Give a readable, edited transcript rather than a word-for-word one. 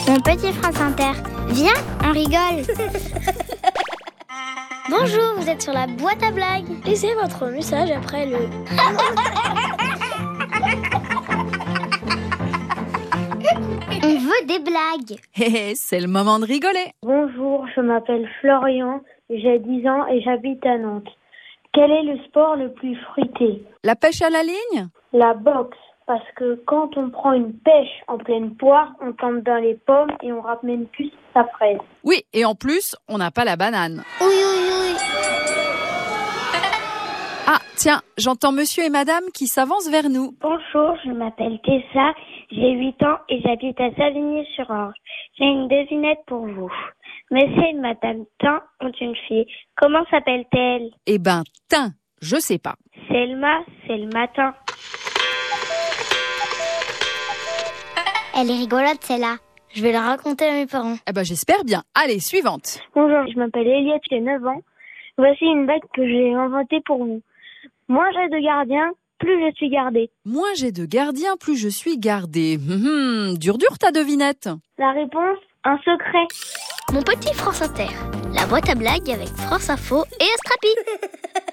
Mon petit France Inter, viens, on rigole. Bonjour, vous êtes sur la boîte à blagues. Laissez votre message après le... On veut des blagues. C'est le moment de rigoler. Bonjour, je m'appelle Florian, j'ai 10 ans et j'habite à Nantes. Quel est le sport le plus fruité? La pêche à la ligne? La boxe, parce que quand on prend une pêche en pleine poire, on tombe dans les pommes et on ramène plus sa fraise. Oui, et en plus, on n'a pas la banane. Oui, oui, oui. Ah, tiens, j'entends monsieur et madame qui s'avancent vers nous. Bonjour, je m'appelle Tessa, j'ai 8 ans et j'habite à Savigny-sur-Orge. J'ai une devinette pour vous. Monsieur et madame Tin ont une fille. Comment s'appelle-t-elle? Eh ben, tain, je sais pas. Selma, c'est le matin. Elle est rigolote celle-là. Je vais la raconter à mes parents. Eh ben, j'espère bien. Allez, suivante. Bonjour, je m'appelle Eliette, j'ai 9 ans. Voici une blague que j'ai inventée pour vous. Moins j'ai de gardiens, plus je suis gardée. Moins j'ai de gardiens, plus je suis gardée. Dur ta devinette. La réponse, un secret. Mon petit France Inter, la boîte à blagues avec France Info et Astrapi.